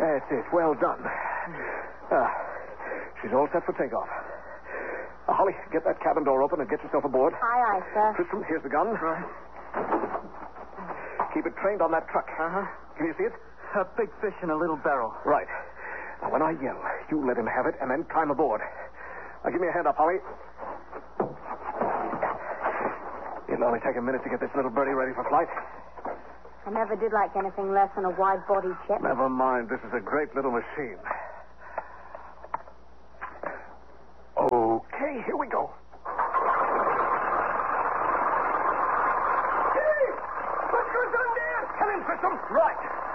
That's it. Well done. She's all set for takeoff. Holly, get that cabin door open and get yourself aboard. Aye, sir. Tristram, here's the gun. Right. Keep it trained on that truck. Uh-huh. Can you see it? A big fish in a little barrel. Right. Now, when I yell, you let him have it and then climb aboard. Now, give me a hand up, Holly. It'll only take a minute to get this little birdie ready for flight. I never did like anything less than a wide-bodied ship. Never mind. This is a great little machine. Okay, here we go. Hey! Put yours on there! Come in, Tristram. Right.